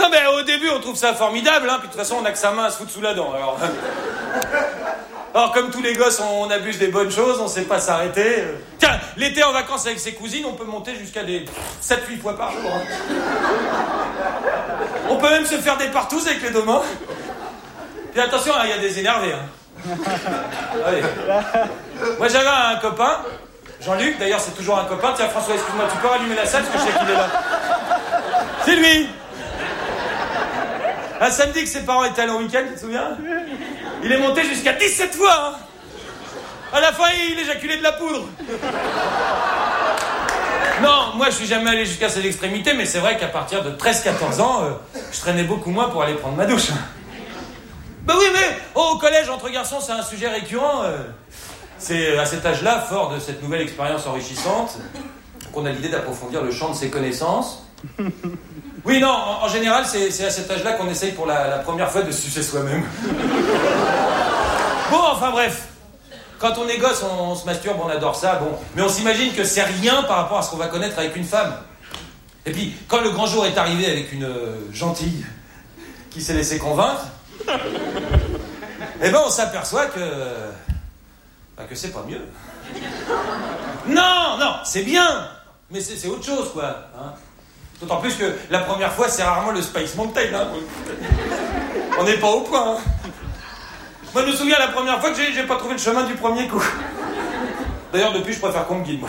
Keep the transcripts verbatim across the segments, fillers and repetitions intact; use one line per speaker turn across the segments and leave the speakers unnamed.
Non, mais au début, on trouve ça formidable, hein, puis de toute façon, on a que sa main à se foutre sous la dent, alors... Alors, comme tous les gosses, on abuse des bonnes choses, on sait pas s'arrêter. Tiens, l'été en vacances avec ses cousines, on peut monter jusqu'à des sept huit fois par jour. Hein. On peut même se faire des partouzes avec les deux mains. Puis attention, il y a des énervés. Hein. Allez. Moi, j'avais un copain, Jean-Luc, d'ailleurs, c'est toujours un copain. Tiens, François, excuse-moi, tu peux rallumer la salle, parce que je sais qu'il est là. C'est lui. Un samedi que ses parents étaient allés en week-end, tu te souviens ? Il est monté jusqu'à dix-sept fois, hein. À la fin, il éjaculait de la poudre. Non, moi, je suis jamais allé jusqu'à cette extrémité, mais c'est vrai qu'à partir de treize quatorze ans, euh, je traînais beaucoup moins pour aller prendre ma douche. Bah oui, mais oh, au collège, entre garçons, c'est un sujet récurrent. Euh, c'est à cet âge-là, fort de cette nouvelle expérience enrichissante, qu'on a l'idée d'approfondir le champ de ses connaissances. Oui, non, en, en général, c'est, c'est à cet âge-là qu'on essaye pour la, la première fois de se sucer soi-même. Bon, enfin bref. Quand on est gosse, on, on se masturbe, on adore ça, bon. Mais on s'imagine que c'est rien par rapport à ce qu'on va connaître avec une femme. Et puis, quand le grand jour est arrivé avec une euh, gentille qui s'est laissée convaincre, eh ben on s'aperçoit que... Bah, que c'est pas mieux. Non, non, c'est bien, mais c'est, c'est autre chose, quoi. Hein. D'autant plus que la première fois, c'est rarement le Space Mountain. Hein. On n'est pas au point. Hein. Moi, je me souviens la première fois que j'ai, j'ai pas trouvé le chemin du premier coup. D'ailleurs, depuis, je préfère qu'on me guide, moi.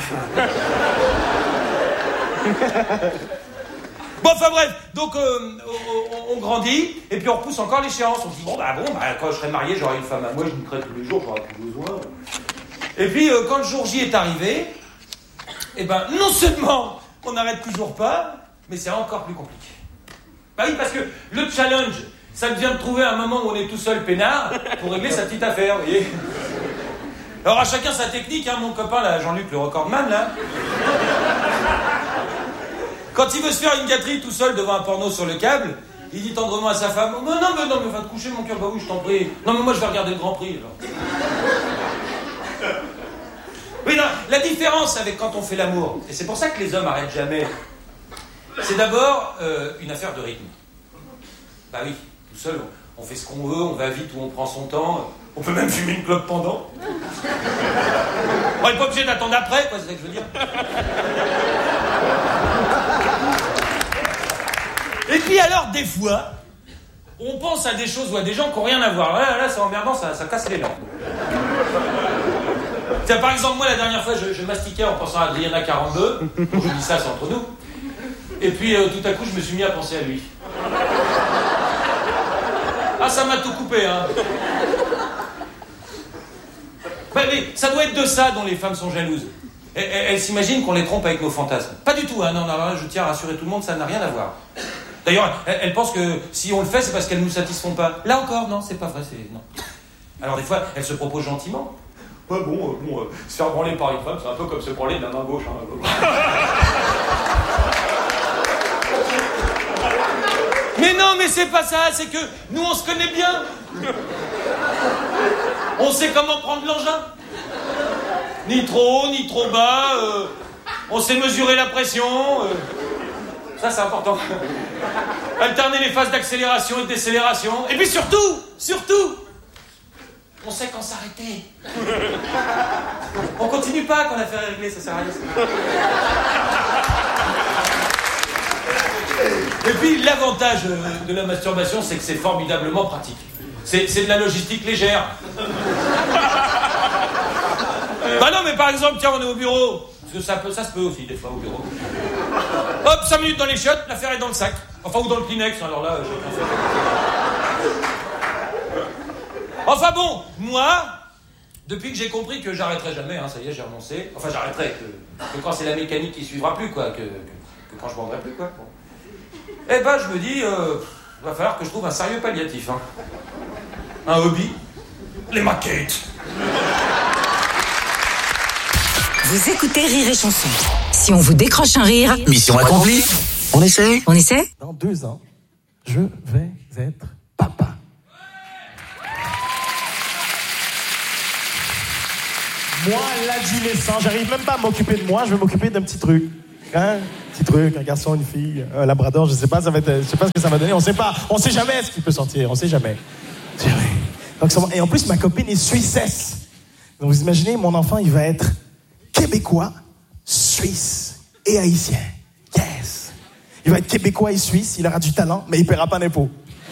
Bon, enfin bref, donc euh, on, on grandit, et puis on repousse encore l'échéance. On se dit, bon, bah bon, bah, quand je serai marié, j'aurai une femme à moi, je niquerai tous les jours, j'aurai plus besoin. Et puis, euh, quand le jour J est arrivé, eh ben, non seulement on n'arrête toujours pas, mais c'est encore plus compliqué. Bah oui, parce que le challenge, ça devient de trouver un moment où on est tout seul peinard pour régler sa petite affaire, vous voyez. Alors à chacun sa technique, hein, mon copain là, Jean-Luc le recordman là. Quand il veut se faire une gâterie tout seul devant un porno sur le câble, il dit tendrement à sa femme, oh, non, mais non, mais va te coucher mon cœur, bah oui, je t'en prie. Non, mais moi je vais regarder le Grand Prix. Alors. Oui, non, la différence avec quand on fait l'amour, et c'est pour ça que les hommes arrêtent jamais, c'est d'abord euh, une affaire de rythme. Bah oui, tout seul, on fait ce qu'on veut, on va vite ou on prend son temps, on peut même fumer une clope pendant. On n'est pas obligé d'attendre après, quoi, c'est ça que je veux dire. Et puis alors, des fois, on pense à des choses ou à des gens qui n'ont rien à voir. Là, là c'est emmerdant, ça, ça casse les dents. Tiens, par exemple, moi, la dernière fois, je, je mastiquais en pensant à Adriana quarante-deux. Bon, je dis ça, c'est entre nous. Et puis, euh, tout à coup, je me suis mis à penser à lui. Ah, ça m'a tout coupé, hein. Bah, mais ça doit être de ça dont les femmes sont jalouses. Elles, elles, elles s'imaginent qu'on les trompe avec nos fantasmes. Pas du tout, hein. Non, non, non, je tiens à rassurer tout le monde, ça n'a rien à voir. D'ailleurs, elles, elles pensent que si on le fait, c'est parce qu'elles ne nous satisfont pas. Là encore, non, c'est pas vrai, c'est... non. Alors, des fois, elles se proposent gentiment. Ouais, bon, euh, bon euh, se faire branler par une femme, c'est un peu comme se branler de la main gauche. Hein. Mais non, mais c'est pas ça, c'est que nous, on se connaît bien. On sait comment prendre l'engin. Ni trop haut, ni trop bas. Euh, on sait mesurer la pression. Euh, ça, c'est important. Alterner les phases d'accélération et de décélération. Et puis surtout, surtout, on sait quand s'arrêter. On continue pas quand l'affaire est réglée, ça sert à rien. Et puis l'avantage de la masturbation, c'est que c'est formidablement pratique. C'est, c'est de la logistique légère. Bah non, mais par exemple, tiens, on est au bureau. Parce que ça, peut, ça se peut aussi, des fois, au bureau. Hop, cinq minutes dans les chiottes, l'affaire est dans le sac. Enfin, ou dans le Kleenex, alors là, j'ai rien fait. Enfin bon, moi, depuis que j'ai compris que j'arrêterai jamais, hein, ça y est, j'ai renoncé. Enfin, j'arrêterai, que, que quand c'est la mécanique qui suivra plus, quoi, que, que, que quand je vendrai plus, quoi. Bon. Eh ben, je me dis, euh, il va falloir que je trouve un sérieux palliatif, hein. Un hobby, les maquettes.
Vous écoutez Rire et Chanson. Si on vous décroche un rire,
mission accomplie. On essaie
On essaie
Dans deux ans, je vais être papa. Moi, l'adolescent, j'arrive même pas à m'occuper de moi, je vais m'occuper d'un petit truc. Hein? Petit truc, un garçon, une fille, un labrador, je sais pas, ça va être, je sais pas ce que ça va donner. On sait pas, on sait jamais ce qui peut sortir, on sait jamais. On sait jamais. Donc, ça, et en plus, ma copine est suissesse. Donc, vous imaginez, mon enfant, il va être québécois, suisse et haïtien. Yes! Il va être québécois et suisse, il aura du talent, mais il paiera pas d'impôts.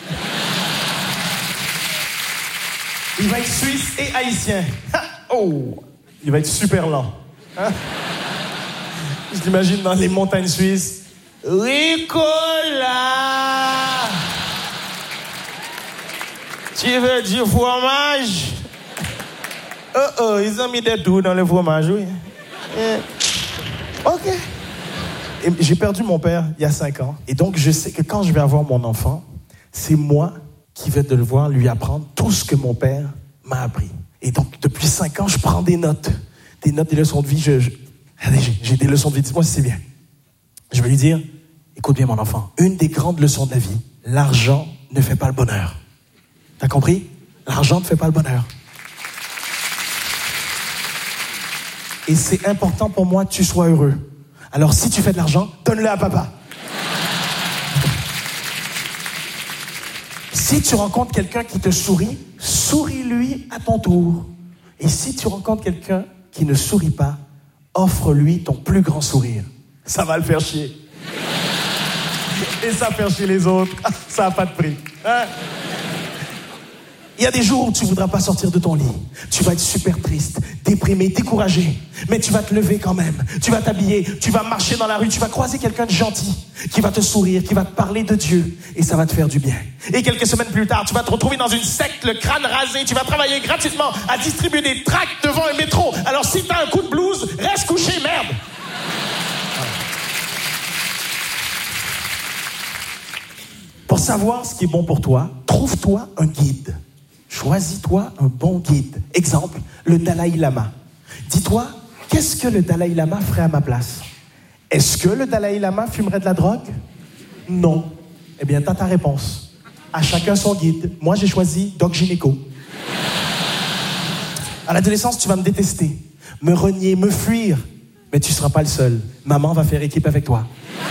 Il va être suisse et haïtien. Oh! Il va être super lent. Hein? Je l'imagine dans les montagnes suisses. Ricola! Tu veux du fromage? Oh oh, ils ont mis des doux dans le fromage, oui. Et... Ok. Et j'ai perdu mon père il y a cinq ans. Et donc, je sais que quand je vais avoir mon enfant, c'est moi qui vais devoir lui apprendre tout ce que mon père m'a appris. Et donc, depuis cinq ans, je prends des notes. Des notes, des leçons de vie. Je, je... Allez, j'ai, j'ai des leçons de vie. Dis-moi si c'est bien. Je vais lui dire, écoute bien mon enfant, une des grandes leçons de la vie, l'argent ne fait pas le bonheur. T'as compris? L'argent ne fait pas le bonheur. Et c'est important pour moi que tu sois heureux. Alors si tu fais de l'argent, donne-le à papa. Si tu rencontres quelqu'un qui te sourit, souris-lui à ton tour. Et si tu rencontres quelqu'un qui ne sourit pas, offre-lui ton plus grand sourire. Ça va le faire chier. Et ça faire chier les autres, ça n'a pas de prix. Hein? Il y a des jours où tu ne voudras pas sortir de ton lit. Tu vas être super triste, déprimé, découragé. Mais tu vas te lever quand même. Tu vas t'habiller, tu vas marcher dans la rue, tu vas croiser quelqu'un de gentil qui va te sourire, qui va te parler de Dieu. Et ça va te faire du bien. Et quelques semaines plus tard, tu vas te retrouver dans une secte, le crâne rasé. Tu vas travailler gratuitement à distribuer des tracts devant un métro. Alors si t'as un coup de blues, reste couché, merde. Pour savoir ce qui est bon pour toi, trouve-toi un guide. Choisis-toi un bon guide. Exemple, le Dalai Lama. Dis-toi, qu'est-ce que le Dalai Lama ferait à ma place? Est-ce que le Dalai Lama fumerait de la drogue? Non. Eh bien, t'as ta réponse. À chacun son guide. Moi, j'ai choisi Doc Gynéco. À l'adolescence, tu vas me détester, me renier, me fuir. Mais tu ne seras pas le seul. Maman va faire équipe avec toi.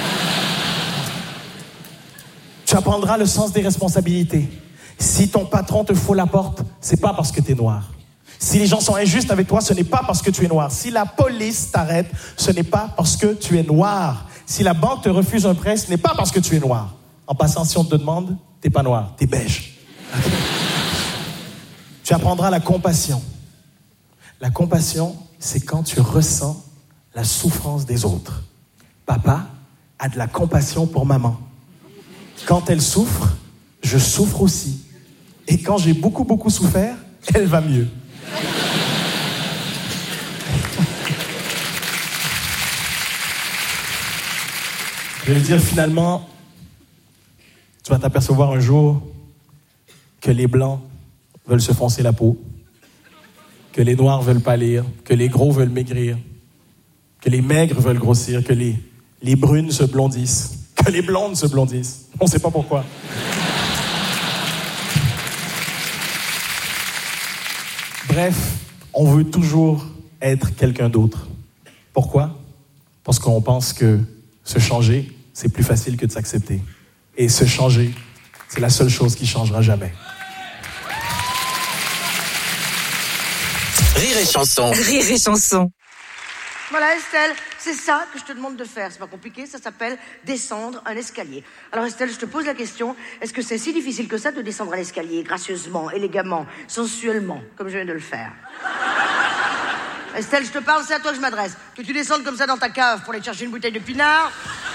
Tu apprendras le sens des responsabilités. Si ton patron te fout la porte, c'est pas parce que tu es noir. Si les gens sont injustes avec toi, ce n'est pas parce que tu es noir. Si la police t'arrête, ce n'est pas parce que tu es noir. Si la banque te refuse un prêt, ce n'est pas parce que tu es noir. En passant, si on te demande, t'es pas noir, t'es beige. Okay. Tu apprendras la compassion. La compassion, c'est quand tu ressens la souffrance des autres. Papa a de la compassion pour maman. Quand elle souffre, je souffre aussi. Et quand j'ai beaucoup, beaucoup souffert, elle va mieux. Je vais dire finalement, tu vas t'apercevoir un jour que les Blancs veulent se foncer la peau, que les Noirs veulent pâlir, que les gros veulent maigrir, que les maigres veulent grossir, que les, les brunes se blondissent, que les blondes se blondissent. On ne sait pas pourquoi. Bref, on veut toujours être quelqu'un d'autre. Pourquoi? Parce qu'on pense que se changer, c'est plus facile que de s'accepter. Et se changer, c'est la seule chose qui changera jamais.
Rire et chanson.
Rire et chanson.
Voilà Estelle, c'est ça que je te demande de faire. C'est pas compliqué, ça s'appelle descendre un escalier. Alors Estelle, je te pose la question, est-ce que c'est si difficile que ça de descendre un escalier gracieusement, élégamment, sensuellement, comme je viens de le faire? Estelle, je te parle, c'est à toi que je m'adresse. Que tu descendes comme ça dans ta cave pour aller chercher une bouteille de pinard.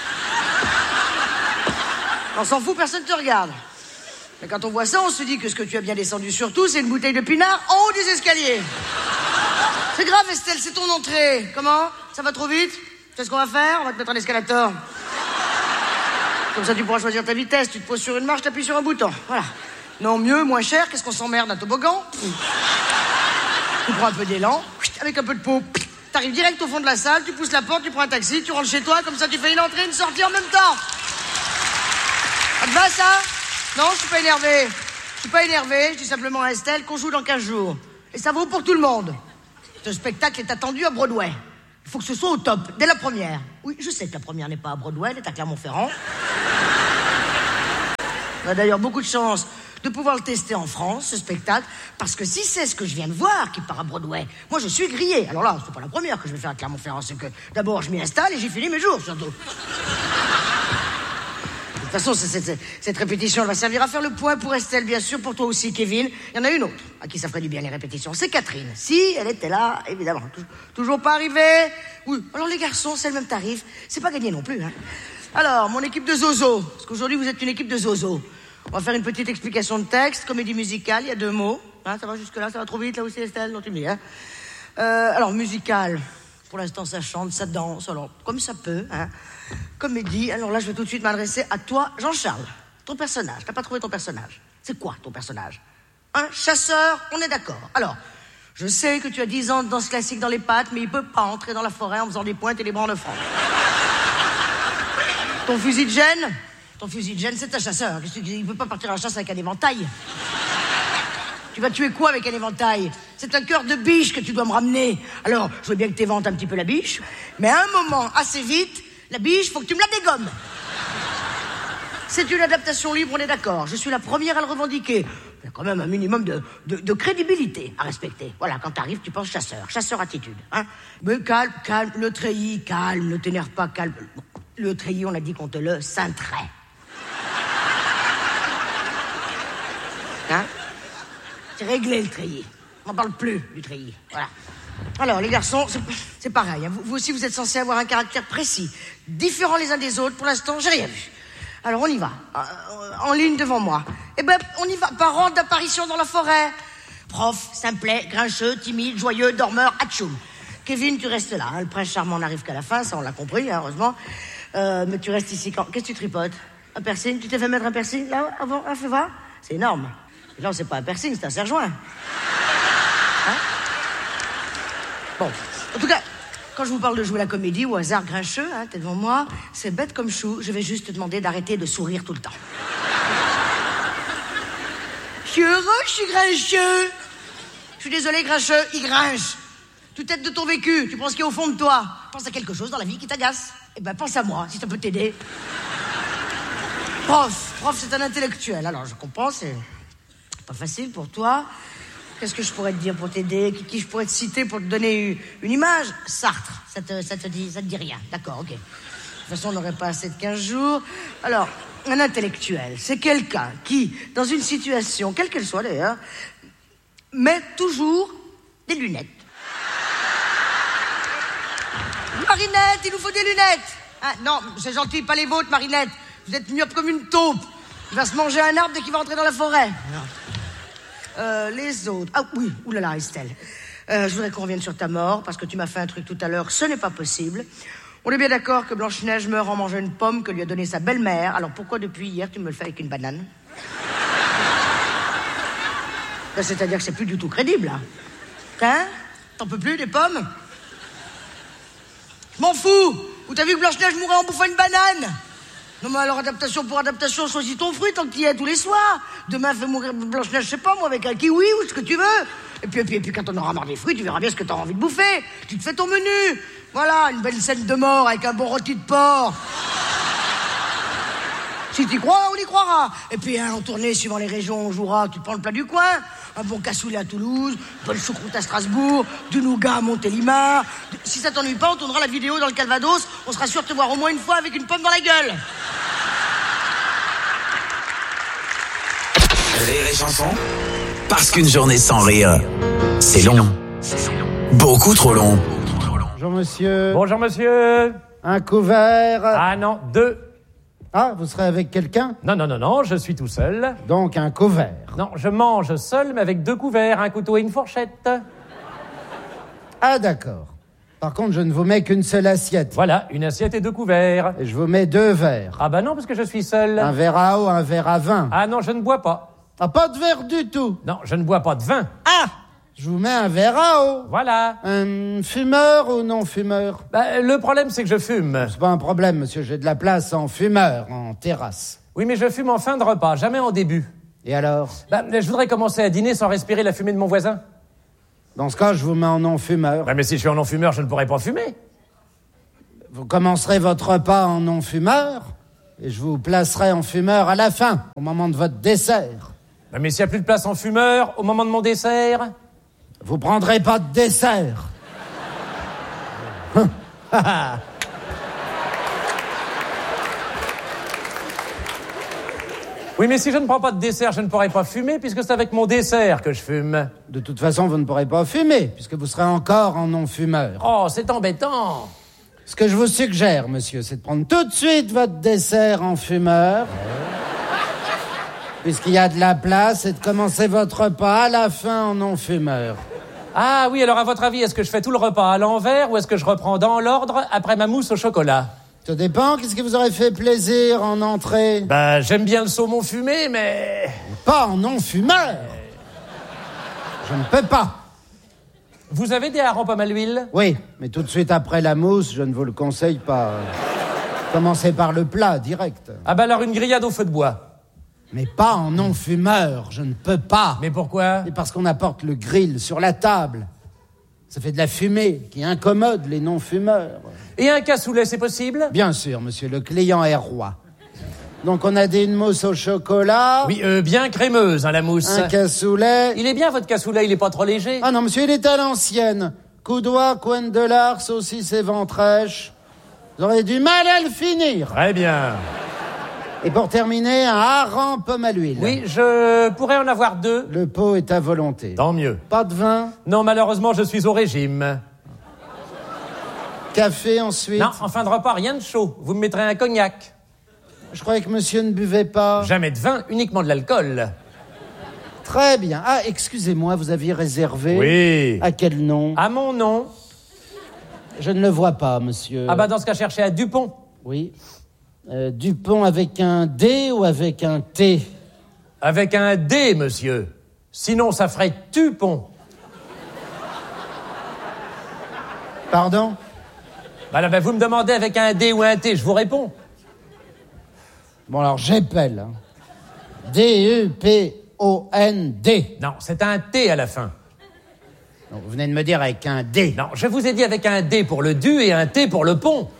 On s'en fout, personne ne te regarde. Mais quand on voit ça, on se dit que ce que tu as bien descendu surtout, c'est une bouteille de pinard en haut des escaliers. C'est grave, Estelle, c'est ton entrée. Comment? Ça va trop vite? Tu sais ce qu'on va faire? On va te mettre un escalator. Comme ça, tu pourras choisir ta vitesse. Tu te poses sur une marche, t'appuies sur un bouton. Voilà. Non, mieux, moins cher, qu'est-ce qu'on s'emmerde? Un toboggan? Tu prends un peu d'élan, avec un peu de peau. T'arrives direct au fond de la salle, tu pousses la porte, tu prends un taxi, tu rentres chez toi, comme ça tu fais une entrée, une sortie en même temps. Ça te va, ça? Non, je suis pas énervé. Je suis pas énervé, je dis simplement à Estelle qu'on joue dans quinze jours. Et ça vaut pour tout le monde. Ce spectacle est attendu à Broadway. Il faut que ce soit au top, dès la première. Oui, je sais que la première n'est pas à Broadway, elle est à Clermont-Ferrand. On a d'ailleurs beaucoup de chance de pouvoir le tester en France, ce spectacle, parce que si c'est ce que je viens de voir qui part à Broadway, moi je suis grillé. Alors là, c'est pas la première que je vais faire à Clermont-Ferrand, c'est que d'abord je m'y installe et j'ai fini mes jours, surtout. De toute façon, c'est, c'est, cette répétition, elle va servir à faire le point pour Estelle, bien sûr, pour toi aussi, Kevin. Il y en a une autre à qui ça ferait du bien, les répétitions. C'est Catherine. Si, elle était là, évidemment. Toujours pas arrivée. Oui, alors les garçons, c'est le même tarif. C'est pas gagné non plus, hein. Alors, mon équipe de zozo, parce qu'aujourd'hui, vous êtes une équipe de zozo. On va faire une petite explication de texte, comédie musicale, il y a deux mots. Hein, ça va jusque-là, ça va trop vite, là aussi, Estelle, non, tu me dis, hein. Euh, alors, musicale, pour l'instant, ça chante, ça danse, alors, comme ça peut, hein. Comédie, alors là, je vais tout de suite m'adresser à toi, Jean-Charles. Ton personnage, t'as pas trouvé ton personnage. C'est quoi, ton personnage? Un chasseur, on est d'accord. Alors, je sais que tu as dix ans de danse classique dans les pattes, mais il peut pas entrer dans la forêt en faisant des pointes et des bras en offrande. Ton fusil de gêne? Ton fusil de gêne, c'est un chasseur. Il peut pas partir à la chasse avec un éventail. Tu vas tuer quoi avec un éventail? C'est un cœur de biche que tu dois me ramener. Alors, je veux bien que tu éventes un petit peu la biche, mais à un moment, assez vite, la biche, faut que tu me la dégommes. C'est une adaptation libre, on est d'accord. Je suis la première à le revendiquer. Il y a quand même un minimum de, de, de crédibilité à respecter. Voilà, quand t'arrives, tu penses chasseur. Chasseur attitude, hein. Mais calme, calme, le treillis, calme, ne t'énerve pas, calme. Le treillis, on a dit qu'on te le cinterait. Hein? C'est réglé, le treillis. On n'en parle plus, du treillis. Voilà. Alors, les garçons, c'est, c'est pareil. Hein. Vous, vous aussi, vous êtes censés avoir un caractère précis. Différents les uns des autres. Pour l'instant, j'ai rien vu. Alors, on y va. Euh, en ligne devant moi. Eh ben, on y va. Par ordre d'apparition dans la forêt. Prof, simplet, grincheux, timide, joyeux, dormeur, atchoum. Kevin, tu restes là. Hein. Le prince charmant n'arrive qu'à la fin, ça, on l'a compris, hein, heureusement. Euh, mais tu restes ici quand... Qu'est-ce que tu tripotes? Un piercing? Tu t'es fait mettre un piercing, là, avant? Ah, fais voir. C'est énorme. Et là, c'est pas un piercing, c'est un serre-joint. Hein? Bon. En tout cas, quand je vous parle de jouer la comédie, au hasard grincheux, hein, t'es devant moi, c'est bête comme chou, je vais juste te demander d'arrêter de sourire tout le temps. Je suis heureux, je suis grincheux. Je suis désolé, grincheux, il grinche. Tu t'aides de ton vécu, tu penses qu'il y a au fond de toi. Pense à quelque chose dans la vie qui t'agace. Eh ben, pense à moi, si ça peut t'aider. Prof, prof, c'est un intellectuel. Alors, je comprends, c'est pas facile pour toi. Qu'est-ce que je pourrais te dire pour t'aider? Qui, qui je pourrais te citer pour te donner une, une image? Sartre, ça te, ça te dit, ça te dit rien. D'accord, ok. De toute façon, on n'aurait pas assez de quinze jours. Alors, un intellectuel, c'est quelqu'un qui, dans une situation, quelle qu'elle soit d'ailleurs, met toujours des lunettes. Marinette, il nous faut des lunettes. Ah, non, c'est gentil, pas les vôtres, Marinette. Vous êtes myope comme une taupe. Il va se manger un arbre dès qu'il va entrer dans la forêt. Euh, les autres... Ah oui, oulala, Estelle. Euh, je voudrais qu'on revienne sur ta mort, parce que tu m'as fait un truc tout à l'heure, ce n'est pas possible. On est bien d'accord que Blanche-Neige meurt en mangeant une pomme que lui a donnée sa belle-mère. Alors pourquoi depuis hier, tu me le fais avec une banane? Ben, c'est-à-dire que c'est plus du tout crédible, là. Hein? T'en peux plus, des pommes? Je m'en fous! Ou t'as vu que Blanche-Neige mourait en bouffant une banane? Non, mais alors, adaptation pour adaptation, choisis ton fruit tant que t'y es tous les soirs. Demain, fais mourir Blanche-Neige, je sais pas, moi, avec un kiwi ou ce que tu veux. Et puis, et puis, et puis quand on aura marre des fruits, tu verras bien ce que t'auras envie de bouffer. Tu te fais ton menu. Voilà, une belle scène de mort avec un bon rôti de porc. Si t'y crois, on y croira. Et puis, hein, en tournée, suivant les régions, on jouera, tu te prends le plat du coin. Un bon cassoulet à Toulouse, une bonne choucroute à Strasbourg, du nougat à Montélimar. Si ça t'ennuie pas, on tournera la vidéo dans le Calvados. On sera sûr de te voir au moins une fois avec une pomme dans la gueule.
Rire et chanson. Parce qu'une journée sans rire, c'est long. Beaucoup trop long.
Bonjour monsieur.
Bonjour monsieur.
Un couvert.
Ah non, deux.
Ah, vous serez avec quelqu'un?
Non, non, non, non, je suis tout seul.
Donc un couvert.
Non, je mange seul, mais avec deux couverts, un couteau et une fourchette.
Ah d'accord. Par contre, je ne vous mets qu'une seule assiette.
Voilà, une assiette et deux couverts.
Et je vous mets deux verres.
Ah bah non, parce que je suis seul.
Un verre à eau, un verre à vin.
Ah non, je ne bois pas.
Ah, pas de verre du tout.
Non, je ne bois pas de vin.
Ah, je vous mets un verre à eau.
Voilà.
Un fumeur ou non fumeur?
Bah, le problème, c'est que je fume.
C'est pas un problème, monsieur. J'ai de la place en fumeur, en terrasse.
Oui, mais je fume en fin de repas, jamais en début.
Et alors?
Bah, je voudrais commencer à dîner sans respirer la fumée de mon voisin.
Dans ce cas, je vous mets en non-fumeur.
Bah, mais si je suis en non-fumeur, je ne pourrais pas fumer.
Vous commencerez votre repas en non-fumeur et je vous placerai en fumeur à la fin, au moment de votre dessert.
Ben, mais s'il n'y a plus de place en fumeur, au moment de mon dessert...
Vous prendrez pas de dessert.
Oui, mais si je ne prends pas de dessert, je ne pourrai pas fumer, puisque c'est avec mon dessert que je fume.
De toute façon, vous ne pourrez pas fumer, puisque vous serez encore en non-fumeur.
Oh, c'est embêtant.
Ce que je vous suggère, monsieur, c'est de prendre tout de suite votre dessert en fumeur, puisqu'il y a de la place, et de commencer votre repas à la fin en non-fumeur.
Ah oui, alors à votre avis, est-ce que je fais tout le repas à l'envers, ou est-ce que je reprends dans l'ordre après ma mousse au chocolat?
Ça dépend, qu'est-ce qui vous aurait fait plaisir en entrée?
Bah, j'aime bien le saumon fumé, mais...
Pas en non-fumeur. Je ne peux pas.
Vous avez des harengs pommes à l'huile?
Oui, mais tout de suite après la mousse, je ne vous le conseille pas. Commencez par le plat, direct.
Ah bah alors une grillade au feu de bois.
Mais pas en non-fumeur, je ne peux pas.
Mais pourquoi?
Et parce qu'on apporte le grill sur la table. Ça fait de la fumée qui incommode les non-fumeurs.
Et un cassoulet, c'est possible?
Bien sûr, monsieur, le client est roi. Donc on a dit une mousse au chocolat.
Oui, euh, bien crémeuse, hein, la mousse.
Un cassoulet.
Il est bien, votre cassoulet, il est pas trop léger?
Ah non, monsieur, il est à l'ancienne. Coudoir, coin de lard, saucisse et ventrèche. Vous aurez du mal à le finir.
Très bien.
Et pour terminer, un hareng pomme à l'huile.
Oui, je pourrais en avoir deux.
Le pot est à volonté.
Tant mieux.
Pas de vin?
Non, malheureusement, je suis au régime.
Café ensuite?
Non, en fin de repas, rien de chaud. Vous me mettrez un cognac.
Je croyais que monsieur ne buvait pas.
Jamais de vin, uniquement de l'alcool.
Très bien. Ah, excusez-moi, vous aviez réservé?
Oui.
À quel nom?
À mon nom.
Je ne le vois pas, monsieur.
Ah bah dans ce cas, cherchez à Dupont.
Oui. Euh, Dupont avec un D ou avec un T?
Avec un D, monsieur. Sinon, ça ferait Tupont.
Pardon?
Bah là, bah, vous me demandez avec un D ou un T, je vous réponds.
Bon, alors, j'appelle. Hein. D U P O N D.
Non, c'est un T à la fin.
Donc, vous venez de me dire avec un D.
Non, je vous ai dit avec un D pour le du et un T pour le pont.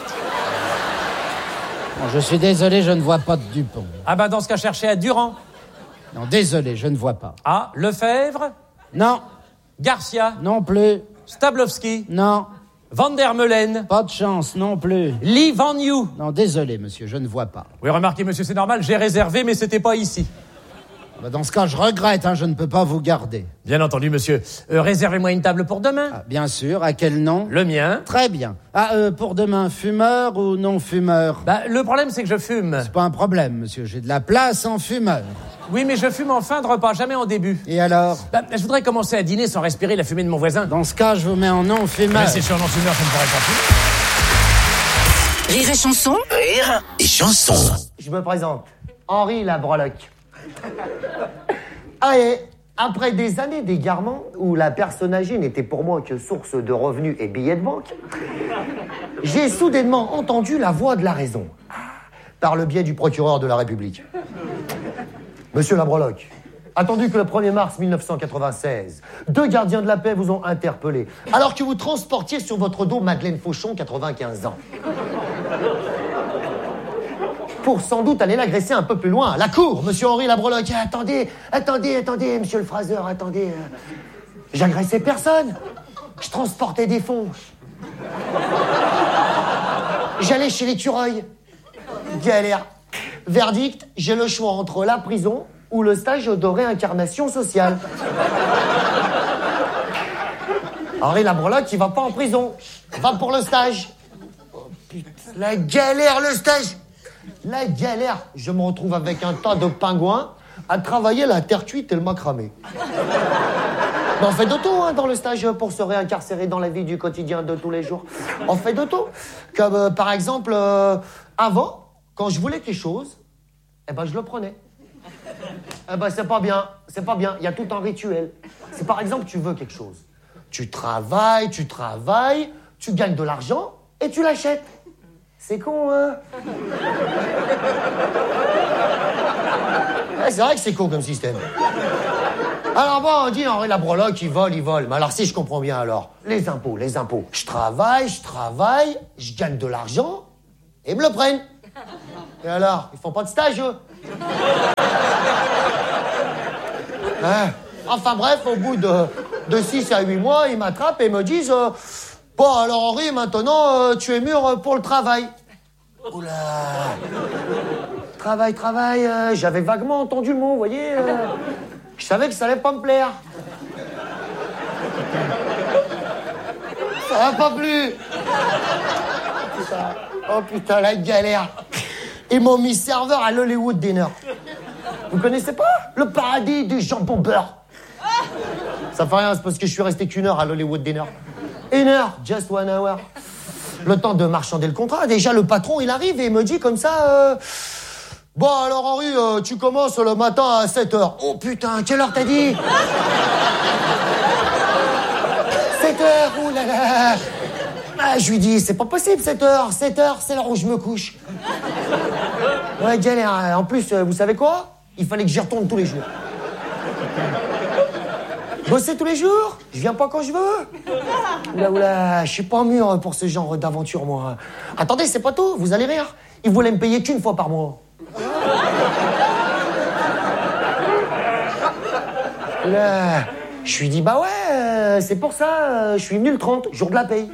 Bon, je suis désolé, je ne vois pas de Dupont.
Ah bah dans ce cas, cherchez à Durand.
Non, désolé, je ne vois pas.
Ah, Lefebvre.
Non.
Garcia.
Non plus.
Stablowski.
Non.
Van der Meulen.
Pas de chance, non plus.
Lee Van You.
Non, désolé, monsieur, je ne vois pas.
Oui, remarquez, monsieur, c'est normal, j'ai réservé, mais c'était pas ici.
Bah, dans ce cas, je regrette, hein, je ne peux pas vous garder.
Bien entendu, monsieur. Euh, réservez-moi une table pour demain.
Ah, bien sûr, à quel nom?
Le mien.
Très bien. Ah, euh, pour demain, fumeur ou non-fumeur?
Bah, le problème, c'est que je fume.
C'est pas un problème, monsieur, j'ai de la place en fumeur.
Oui, mais je fume en fin de repas, jamais en début.
Et alors?
Bah, je voudrais commencer à dîner sans respirer la fumée de mon voisin.
Dans ce cas, je vous mets en non-fumeur.
Mais c'est sur non-fumeur, je ne pourrais pas fumer.
Rire et chanson.
Rire et chanson.
Je me présente, Henri la Breloque. Ah, et après des années d'égarement où la personne âgée n'était pour moi que source de revenus et billets de banque, j'ai soudainement entendu la voix de la raison, par le biais du procureur de la République. Monsieur la Breloque, attendu que le premier mars mille neuf cent quatre-vingt-seize, deux gardiens de la paix vous ont interpellé, alors que vous transportiez sur votre dos Madeleine Fauchon, quatre-vingt-quinze ans. Pour sans doute aller l'agresser un peu plus loin, à la cour, monsieur Henri la Breloque. Attendez, attendez, attendez, monsieur le phraseur, attendez. euh, J'agressais personne. Je transportais des fonds. J'allais chez l'écureuil. Galère. Verdict, j'ai le choix entre la prison ou le stage de réincarnation sociale. Henri la Breloque, il va pas en prison. Va pour le stage. Oh putain, la galère, le stage. La galère, je me retrouve avec un tas de pingouins à travailler la terre cuite et le macramé. Mais on fait de tout hein, dans le stage pour se réincarcérer dans la vie du quotidien de tous les jours. On fait de tout. Comme euh, par exemple, euh, avant, quand je voulais quelque chose, eh ben je le prenais. Eh ben c'est pas bien, c'est pas bien, il y a tout un rituel. C'est par exemple, tu veux quelque chose. Tu travailles, tu travailles, tu gagnes de l'argent et tu l'achètes. C'est con, hein? Ouais, c'est vrai que c'est con comme système. Alors bon, on dit Henri la breloque, il vole, il vole. Mais alors si je comprends bien alors, les impôts, les impôts. Je travaille, je travaille, je gagne de l'argent, et ils me le prennent. Et alors, ils font pas de stage, eux. Hein? Enfin bref, au bout de, de six à huit mois, ils m'attrapent et me disent euh, « Bon, alors Henri, maintenant, euh, tu es mûr pour le travail. » Oula. Travail, travail, euh, j'avais vaguement entendu le mot, vous voyez. Euh, je savais que ça allait pas me plaire. Ça va pas plus. Putain. Oh putain, la galère. Ils m'ont mis serveur à l'Hollywood Dinner. Vous connaissez pas? Le paradis du jambon beurre. Ça fait rien, c'est parce que je suis resté qu'une heure à l'Hollywood Dinner. Une heure, just one hour. Le temps de marchander le contrat. Déjà, le patron, il arrive et il me dit comme ça... Euh... Bon, alors Henri, euh, tu commences le matin à sept heures. Oh putain, quelle heure t'as dit? sept heures, ouh là là. Ah, je lui dis, c'est pas possible, sept heures. sept heures, c'est l'heure où je me couche. Ouais, galère. En plus, vous savez quoi? Il fallait que j'y retourne tous les jours. Bosser tous les jours? Je viens pas quand je veux. Oula, oula, je suis pas mûr pour ce genre d'aventure, moi. Attendez, c'est pas tout, vous allez rire. Ils voulaient me payer qu'une fois par mois. Là, je lui dis, bah ouais, euh, c'est pour ça, euh, je suis venu le trente, jour de la paye.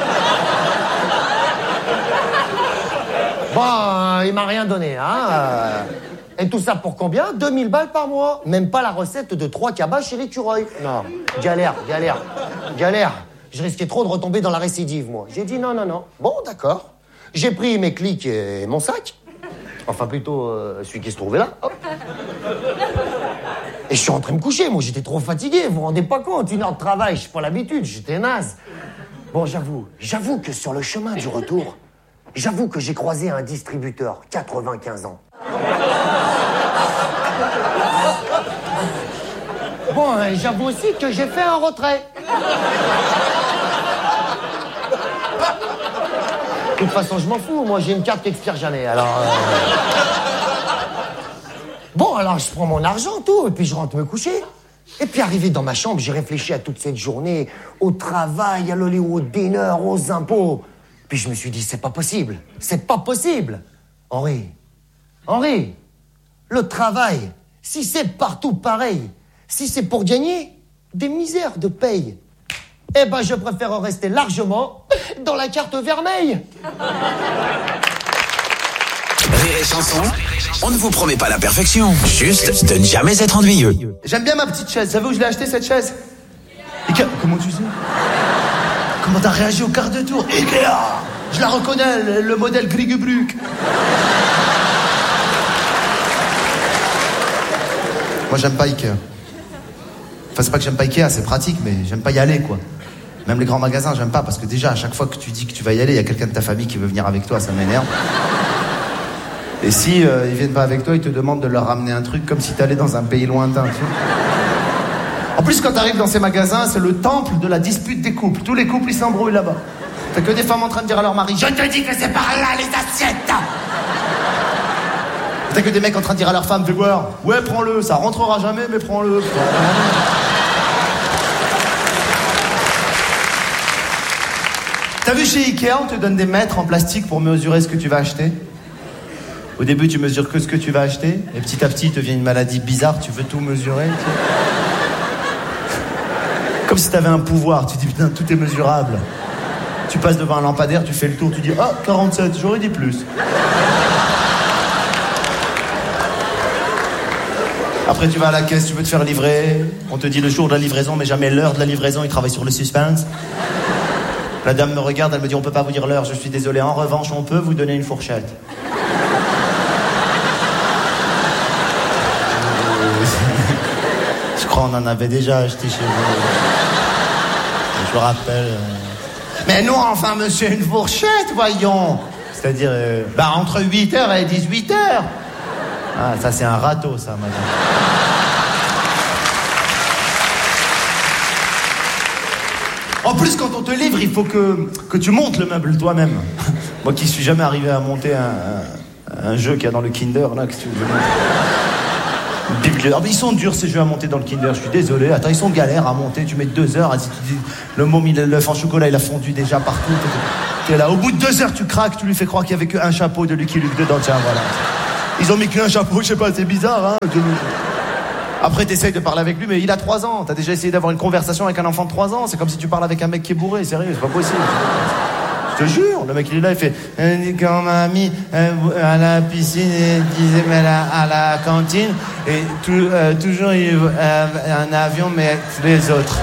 Bon, euh, il m'a rien donné, hein. Euh, et tout ça pour combien? deux mille balles par mois. Même pas la recette de trois cabas chez l'écureuil. Non, galère, galère, galère. Je risquais trop de retomber dans la récidive, moi. J'ai dit non, non, non. Bon, d'accord. J'ai pris mes clics et mon sac. Enfin, plutôt, euh, celui qui se trouvait là. Hop. Et je suis rentré me coucher. Moi, j'étais trop fatigué. Vous vous rendez pas compte? Une heure de travail, j'ai pas l'habitude. J'étais naze. Bon, j'avoue, j'avoue que sur le chemin du retour, j'avoue que j'ai croisé un distributeur, quatre-vingt-quinze ans. Bon, euh, j'avoue aussi que j'ai fait un retrait. De toute façon, je m'en fous. Moi, j'ai une carte qui expire jamais, alors... Euh... Bon, alors, je prends mon argent, tout, et puis je rentre me coucher. Et puis, arrivé dans ma chambre, j'ai réfléchi à toute cette journée, au travail, à l'Hollywood Dinner, aux impôts. Puis je me suis dit, c'est pas possible. C'est pas possible. Henri, Henri, le travail, si c'est partout pareil, si c'est pour gagner des misères de paye, eh ben, je préfère rester largement dans la carte vermeille.
Rire et chanson, on ne vous promet pas la perfection, juste de ne jamais être ennuyeux.
J'aime bien ma petite chaise. Vous savez où je l'ai acheté, cette chaise? Ikea. Comment tu sais? Comment t'as réagi au quart de tour? Ikea. Je la reconnais, le, le modèle Grigubruk. Moi, j'aime pas Ikea. Enfin, c'est pas que j'aime pas Ikea, c'est pratique, mais j'aime pas y aller, quoi. Même les grands magasins, j'aime pas, parce que déjà, à chaque fois que tu dis que tu vas y aller, il y a quelqu'un de ta famille qui veut venir avec toi, ça m'énerve. Et si euh, ils viennent pas avec toi, ils te demandent de leur ramener un truc comme si t'allais dans un pays lointain, tu vois. En plus, quand t'arrives dans ces magasins, c'est le temple de la dispute des couples. Tous les couples, ils s'embrouillent là-bas. T'as que des femmes en train de dire à leur mari, je te dis que c'est par là, les assiettes. T'as que des mecs en train de dire à leur femme, fais voir, ouais, prends-le, ça rentrera jamais, mais prends-le. T'as vu chez Ikea, on te donne des mètres en plastique pour mesurer ce que tu vas acheter. Au début, tu mesures que ce que tu vas acheter, et petit à petit, te vient une maladie bizarre, tu veux tout mesurer. Tu sais. Comme si t'avais un pouvoir, tu dis putain, tout est mesurable. Tu passes devant un lampadaire, tu fais le tour, tu dis ah, quarante-sept, j'aurais dit plus. Après, tu vas à la caisse, tu veux te faire livrer. On te dit le jour de la livraison, mais jamais l'heure de la livraison, ils travaillent sur le suspense. La dame me regarde, elle me dit on peut pas vous dire l'heure, je suis désolé. En revanche, on peut vous donner une fourchette. Je crois qu'on en avait déjà acheté chez vous. Je vous rappelle. Mais non, enfin, monsieur, une fourchette, voyons. C'est-à-dire, euh, bah, entre huit heures et dix-huit heures. Ah, ça, c'est un râteau, ça, madame. En plus, quand on te livre, il faut que, que tu montes le meuble toi-même. Moi qui suis jamais arrivé à monter un, un, un jeu qu'il y a dans le Kinder, là, que tu veux. Une
dis, ah, mais ils sont durs ces jeux à monter dans le Kinder, je suis désolé. Attends, ils sont galères à monter, tu mets deux heures. Si tu dis, le môme, il, l'œuf en chocolat, il a fondu déjà partout. T'es, t'es là, au bout de deux heures, tu craques, tu lui fais croire qu'il y avait qu'un chapeau de Lucky Luke dedans, tiens, voilà. Ils ont mis qu'un chapeau, je sais pas, c'est bizarre, hein. Après, t'essayes de parler avec lui, mais il a trois ans. T'as déjà essayé d'avoir une conversation avec un enfant de trois ans. C'est comme si tu parles avec un mec qui est bourré, sérieux, c'est pas possible. Je te jure, le mec il est là, il fait quand mamie à la piscine et disait mais à, à la cantine et tout, euh, toujours il euh, un avion mais les autres.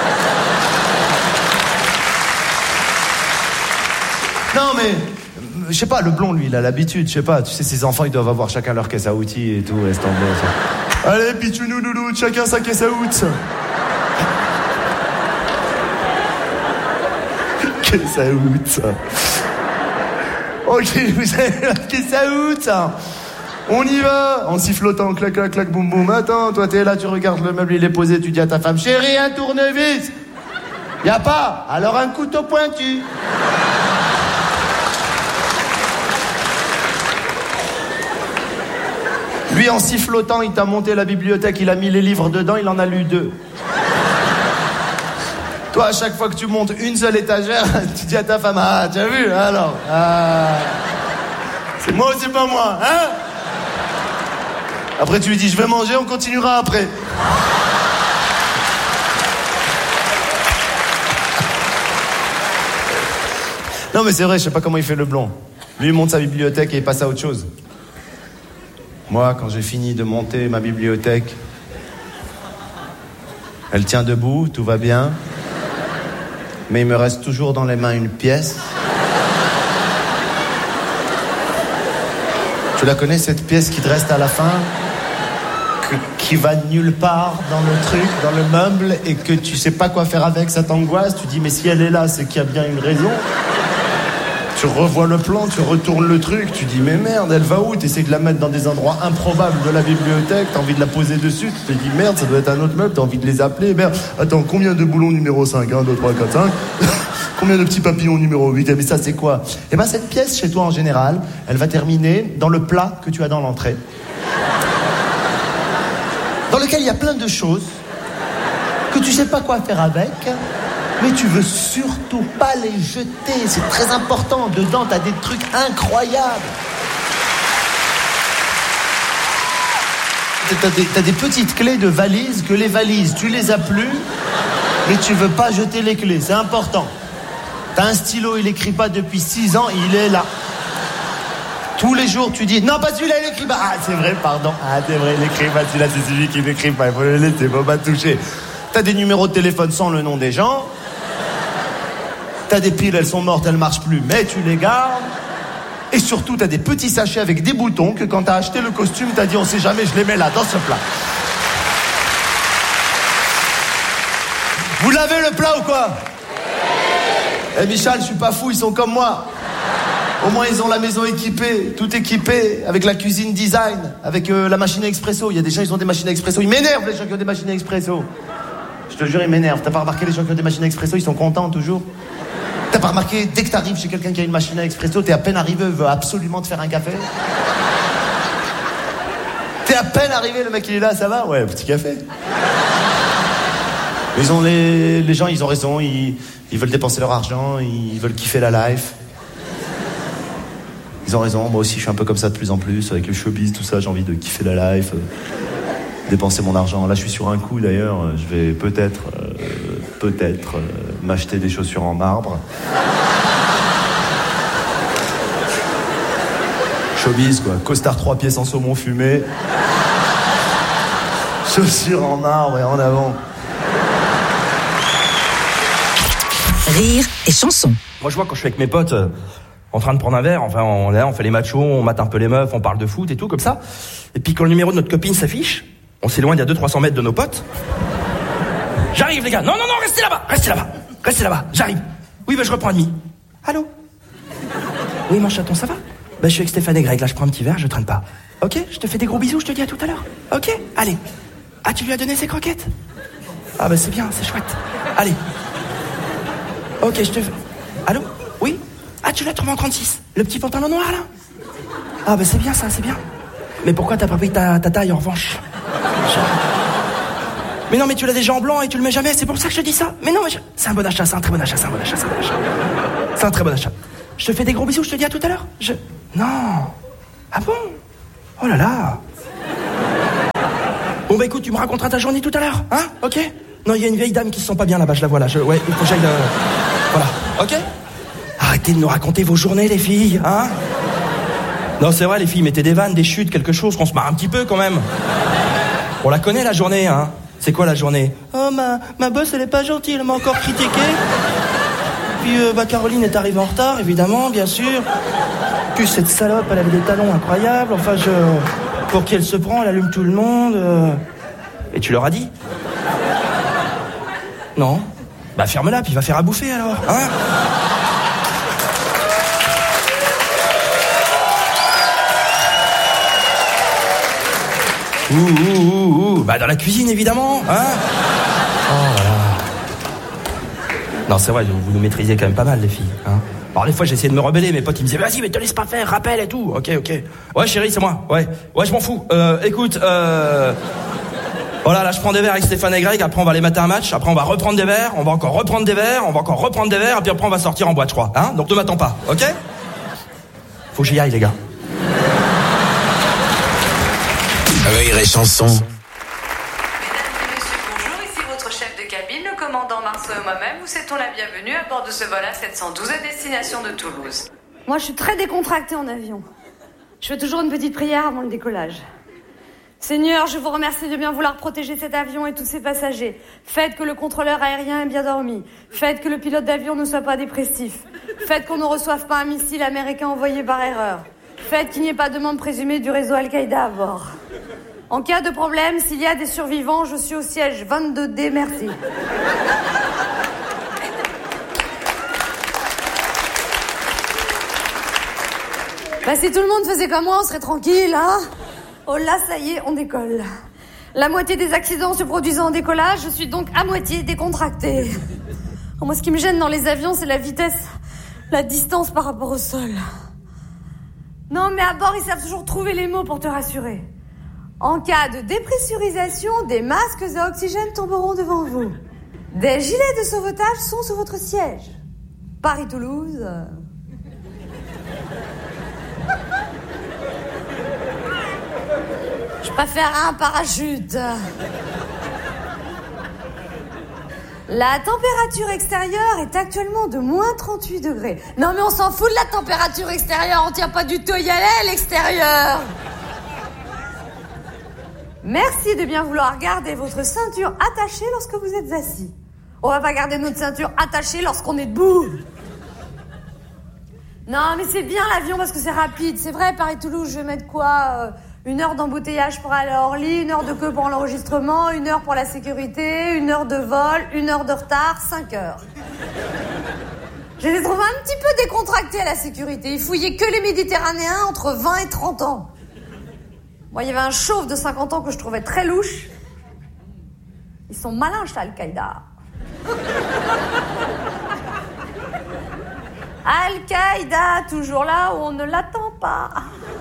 Non mais je sais pas, le blond lui il a l'habitude, je sais pas, tu sais ces enfants ils doivent avoir chacun leur caisse à outils et tout, laisse tomber ça. Allez pitchounou loulou, chacun sa caisse à outils. Caisse à outils. Ok, vous avez la caisse à outils. On y va, en sifflotant, clac, clac, clac, boum, boum. Attends, toi t'es là, tu regardes le meuble, il est posé, tu dis à ta femme, chérie, un tournevis. Y a pas, alors un couteau pointu. Lui, en sifflotant, il t'a monté la bibliothèque, il a mis les livres dedans, il en a lu deux. Toi, à chaque fois que tu montes une seule étagère, tu dis à ta femme, ah, tu as vu, alors, ah, c'est moi ou c'est pas moi, hein? Après, tu lui dis, je vais manger, on continuera après. Non, mais c'est vrai, je sais pas comment il fait le blond. Lui, il monte sa bibliothèque et il passe à autre chose. Moi, quand j'ai fini de monter ma bibliothèque, elle tient debout, tout va bien. Mais il me reste toujours dans les mains une pièce. Tu la connais, cette pièce qui te reste à la fin, que, qui va nulle part dans le truc, dans le meuble, et que tu sais pas quoi faire avec, ça t'angoisse. Tu dis, mais si elle est là, c'est qu'il y a bien une raison. Tu revois le plan, tu retournes le truc, tu dis, mais merde, elle va où? Tu essaies de la mettre dans des endroits improbables de la bibliothèque, t'as envie de la poser dessus, tu te dis, merde, ça doit être un autre meuble, t'as envie de les appeler, merde. Attends, combien de boulons numéro cinq? un, deux, trois, quatre, cinq. Combien de petits papillons numéro huit? Mais ça, c'est quoi? Eh ben, cette pièce, chez toi, en général, elle va terminer dans le plat que tu as dans l'entrée. Dans lequel il y a plein de choses que tu sais pas quoi faire avec. Mais tu veux surtout pas les jeter, c'est très important. Dedans, t'as des trucs incroyables. T'as des, t'as des petites clés de valises que les valises, tu les as plus, mais tu veux pas jeter les clés, c'est important. T'as un stylo, il écrit pas depuis six ans, il est là. Tous les jours, tu dis, non, pas celui-là, il écrit pas. Ah, c'est vrai, pardon. Ah, c'est vrai, il écrit pas, celui-là, c'est celui qui n'écrit pas. Il faut le laisser, faut pas toucher. T'as des numéros de téléphone sans le nom des gens. T'as des piles, elles sont mortes, elles marchent plus, mais tu les gardes. Et surtout, t'as des petits sachets avec des boutons que quand t'as acheté le costume, t'as dit, on sait jamais, je les mets là, dans ce plat. Vous l'avez le plat ou quoi? Eh Michel, je suis pas fou, ils sont comme moi. Au moins, ils ont la maison équipée, tout équipé, avec la cuisine design, avec euh, la machine à expresso. Il y a des gens, ils ont des machines à expresso. Ils m'énervent, les gens qui ont des machines à expresso. Je te jure, ils m'énervent. T'as pas remarqué, les gens qui ont des machines à expresso, ils sont contents toujours? T'as pas remarqué, dès que t'arrives chez quelqu'un qui a une machine à expresso, t'es à peine arrivé, il veut absolument te faire un café. T'es à peine arrivé, le mec il est là, ça va? Ouais, petit café. Ils ont les, les gens, ils ont raison, ils, ils veulent dépenser leur argent, ils veulent kiffer la life. Ils ont raison, moi aussi je suis un peu comme ça de plus en plus, avec le showbiz, tout ça, j'ai envie de kiffer la life, euh, dépenser mon argent. Là je suis sur un coup d'ailleurs, je vais peut-être, euh, peut-être euh, m'acheter des chaussures en marbre. Showbiz quoi, costard trois pièces en saumon fumé. Chaussures en marbre et en avant.
Rire et chanson.
Moi je vois quand je suis avec mes potes euh, en train de prendre un verre, enfin on, là, on fait les machos, on mate un peu les meufs, on parle de foot et tout comme ça. Et puis quand le numéro de notre copine s'affiche, on s'éloigne à deux cents à trois cents mètres de nos potes. J'arrive les gars, non non non, restez là-bas, restez là-bas, restez là-bas, j'arrive. Oui bah je reprends un demi. Allô? Oui mon chaton, ça va? Bah je suis avec Stéphane et Greg, là je prends un petit verre, je traîne pas. Ok, je te fais des gros bisous, je te dis à tout à l'heure. Ok, allez. Ah tu lui as donné ses croquettes? Ah bah c'est bien, c'est chouette. Allez. Ok, je te fais... Allô? Oui? Ah, tu l'as trouvé en trente-six? Le petit pantalon noir, là? Ah, bah c'est bien ça, c'est bien. Mais pourquoi t'as pas pris ta, ta taille, en revanche? Mais non, mais tu l'as déjà en blanc et tu le mets jamais, c'est pour ça que je te dis ça. Mais non, mais je... c'est un bon achat, c'est un très bon achat, c'est un bon achat, c'est un bon achat. C'est un très bon achat. Je te fais des gros bisous, je te dis à tout à l'heure. Je... Non. Ah bon? Oh là là. Bon bah écoute, tu me raconteras ta journée tout à l'heure, hein? Ok? Non, il y a une vieille dame qui se sent pas bien là-bas, je la vois là. Je... Ouais, il faut que j'aille... Euh... Voilà, ok? Arrêtez de nous raconter vos journées, les filles, hein? Non, c'est vrai, les filles, mettez des vannes, des chutes, quelque chose, qu'on se marre un petit peu quand même. On la connaît la journée, hein? C'est quoi la journée? Oh, ma, ma boss, elle est pas gentille, elle m'a encore critiqué. Puis, euh, bah, Caroline est arrivée en retard, évidemment, bien sûr. Puis, cette salope, elle avait des talons incroyables. Enfin, je... Pour qui elle se prend, elle allume tout le monde. Euh... Et tu leur as dit? Non? Bah, ferme-la, puis va faire à bouffer, alors, hein? Ouh, ouh, ouh, ouh. Bah, dans la cuisine, évidemment, hein? Oh là là. Non, c'est vrai, vous nous maîtrisez quand même pas mal, les filles, hein? Alors, des fois, j'essayais de me rebeller, mes potes, ils me disaient, vas-y, mais te laisse pas faire, rappelle et tout. Ok, ok. Ouais, chérie, c'est moi, ouais. Ouais, je m'en fous. Euh, écoute, euh... Voilà, là, je prends des verres avec Stéphane et Greg, après, on va aller mater un match, après, on va reprendre des verres, on va encore reprendre des verres, on va encore reprendre des verres, et puis après, on va sortir en boîte, je crois, hein? Donc, ne m'attends pas, ok? Faut que j'y aille, les gars.
Rire et chanson.
Mesdames et messieurs, bonjour, ici votre chef de cabine, le commandant Marceau et moi-même. Vous souhaitons la bienvenue à bord de ce vol A sept cent douze à destination de Toulouse.
Moi, je suis très décontractée en avion. Je fais toujours une petite prière avant le décollage. Seigneur, je vous remercie de bien vouloir protéger cet avion et tous ses passagers. Faites que le contrôleur aérien ait bien dormi. Faites que le pilote d'avion ne soit pas dépressif. Faites qu'on ne reçoive pas un missile américain envoyé par erreur. Faites qu'il n'y ait pas de membres présumés du réseau Al-Qaïda à bord. En cas de problème, s'il y a des survivants, je suis au siège vingt-deux D, merci. Bah, si tout le monde faisait comme moi, on serait tranquille, hein? Oh là, ça y est, on décolle. La moitié des accidents se produisant en décollage, je suis donc à moitié décontractée. Oh, moi, ce qui me gêne dans les avions, c'est la vitesse, la distance par rapport au sol. Non, mais à bord, ils savent toujours trouver les mots pour te rassurer. En cas de dépressurisation, des masques à oxygène tomberont devant vous. Des gilets de sauvetage sont sous votre siège. Paris-Toulouse. Je préfère un parachute. La température extérieure est actuellement de moins trente-huit degrés. Non mais on s'en fout de la température extérieure, on tient pas du tout à y aller à l'extérieur. Merci de bien vouloir garder votre ceinture attachée lorsque vous êtes assis. On va pas garder notre ceinture attachée lorsqu'on est debout. Non, mais c'est bien l'avion parce que c'est rapide. C'est vrai, Paris-Toulouse, je vais mettre quoi euh, Une heure d'embouteillage pour aller à Orly, une heure de queue pour l'enregistrement, une heure pour la sécurité, une heure de vol, une heure de retard, cinq heures. J'ai les trouvé un petit peu décontractés à la sécurité. Ils fouillaient que les Méditerranéens entre vingt et trente ans. Moi, il y avait un chauve de cinquante ans que je trouvais très louche. Ils sont malins, chez Al-Qaïda. Al-Qaïda, toujours là où on ne l'attend pas.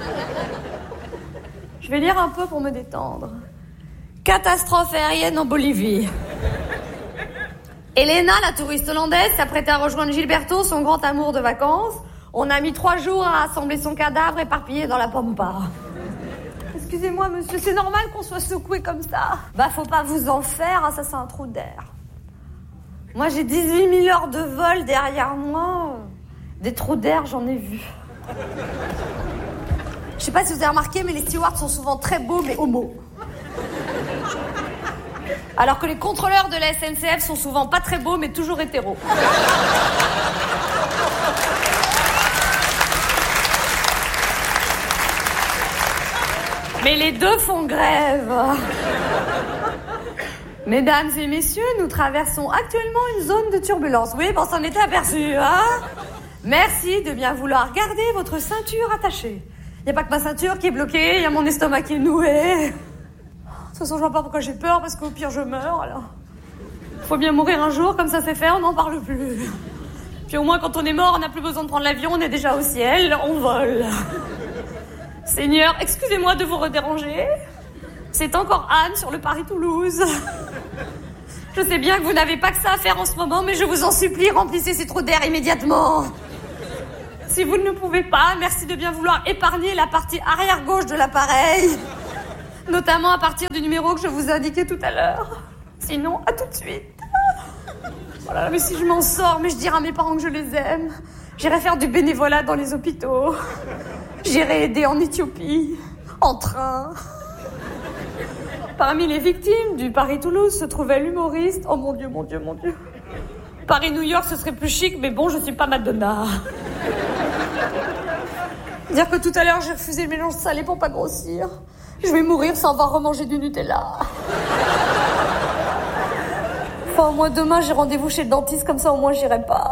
Je vais lire un peu pour me détendre. Catastrophe aérienne en Bolivie. Elena, la touriste hollandaise, s'apprêtait à rejoindre Gilberto, son grand amour de vacances. On a mis trois jours à assembler son cadavre éparpillé dans la pampa. Excusez-moi, monsieur, c'est normal qu'on soit secoué comme ça? Bah, faut pas vous en faire, hein, ça c'est un trou d'air. Moi, j'ai dix-huit mille heures de vol derrière moi. Des trous d'air, j'en ai vu. Je sais pas si vous avez remarqué, mais les stewards sont souvent très beaux, mais homo. Alors que les contrôleurs de la S N C F sont souvent pas très beaux, mais toujours hétéros. Mais les deux font grève. Mesdames et messieurs, nous traversons actuellement une zone de turbulence. Oui, bon, s'en était aperçu, hein? Merci de bien vouloir garder votre ceinture attachée. Il n'y a pas que ma ceinture qui est bloquée, il y a mon estomac qui est noué. De toute façon, je vois pas pourquoi j'ai peur, parce qu'au pire, je meurs, alors. Faut bien mourir un jour, comme ça c'est fait, on n'en parle plus. Puis au moins, quand on est mort, on n'a plus besoin de prendre l'avion, on est déjà au ciel, on vole. Seigneur, excusez-moi de vous redéranger. C'est encore Anne sur le Paris-Toulouse. Je sais bien que vous n'avez pas que ça à faire en ce moment, mais je vous en supplie, remplissez ces trous d'air immédiatement. Si vous ne le pouvez pas, merci de bien vouloir épargner la partie arrière-gauche de l'appareil. Notamment à partir du numéro que je vous ai indiqué tout à l'heure. Sinon, à tout de suite. Voilà, mais si je m'en sors, mais je dirai à mes parents que je les aime. J'irai faire du bénévolat dans les hôpitaux. J'irai aider en Éthiopie, en train. Parmi les victimes du Paris-Toulouse se trouvait l'humoriste. Oh mon Dieu, mon Dieu, mon Dieu. Paris-New York, ce serait plus chic, mais bon, je suis pas Madonna. Dire que tout à l'heure, j'ai refusé le mélange salé pour pas grossir. Je vais mourir sans avoir remangé du Nutella. Enfin, au moins demain, j'ai rendez-vous chez le dentiste, comme ça au moins j'irai pas.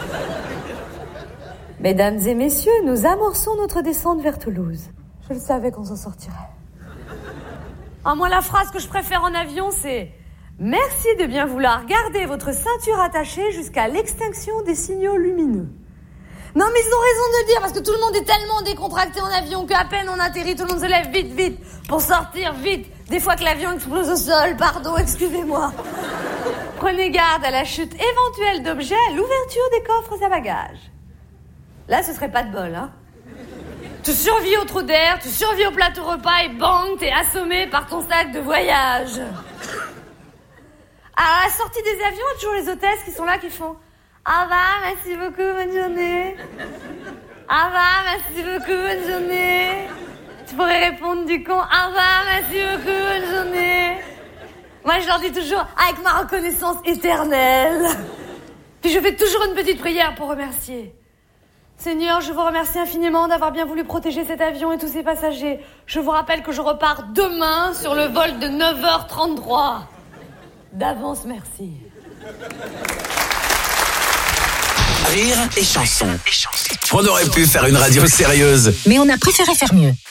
Mesdames et messieurs, nous amorçons notre descente vers Toulouse. Je le savais qu'on s'en sortirait. Ah, moi, la phrase que je préfère en avion, c'est « Merci de bien vouloir garder votre ceinture attachée jusqu'à l'extinction des signaux lumineux. » Non, mais ils ont raison de le dire, parce que tout le monde est tellement décontracté en avion qu'à peine on atterrit, tout le monde se lève vite, vite, pour sortir vite. Des fois que l'avion explose au sol, pardon, excusez-moi. Prenez garde à la chute éventuelle d'objets à l'ouverture des coffres à bagages. Là, ce serait pas de bol, hein. Tu survis au trou d'air, tu survis au plateau repas et bang, t'es assommé par ton sac de voyage. À la sortie des avions, il y a toujours les hôtesses qui sont là, qui font « Au revoir, merci beaucoup, bonne journée. Au revoir, merci beaucoup, bonne journée. » Tu pourrais répondre du con « Au revoir, merci beaucoup, bonne journée. » Moi, je leur dis toujours avec ma reconnaissance éternelle. Puis je fais toujours une petite prière pour remercier. Seigneur, je vous remercie infiniment d'avoir bien voulu protéger cet avion et tous ses passagers. Je vous rappelle que je repars demain sur le vol de neuf heures trente-trois. D'avance, merci.
Rire et chanson. On aurait pu faire une radio sérieuse,
Mais on a préféré faire mieux.